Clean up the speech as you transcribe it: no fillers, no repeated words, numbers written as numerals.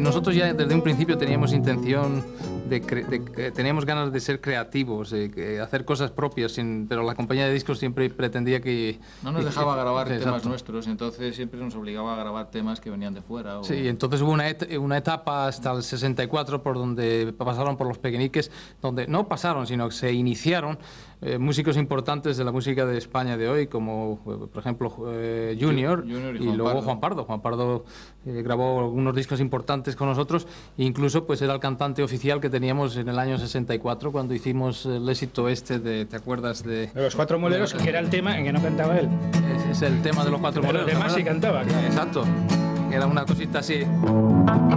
nosotros ya desde un principio teníamos intención teníamos ganas de ser creativos, de hacer cosas propias, pero la compañía de discos siempre pretendía que... No nos dejaba grabar temas nuestros, entonces siempre nos obligaba a grabar temas que venían de fuera. Sí, entonces hubo una etapa hasta el 64 por donde pasaron por los Pequeñiques, donde no pasaron, sino que se iniciaron músicos importantes de la música de España de hoy, como por ejemplo Junior y luego Juan Pardo. Juan Pardo grabó algunos discos importantes con nosotros, e incluso pues era el cantante oficial que teníamos en el año 64 cuando hicimos el éxito de, ¿te acuerdas? De Los Cuatro Moleros, que era el tema en que no cantaba él. Es el tema de los Cuatro Moleros. Pero además sí cantaba, claro. Exacto, era una cosita así.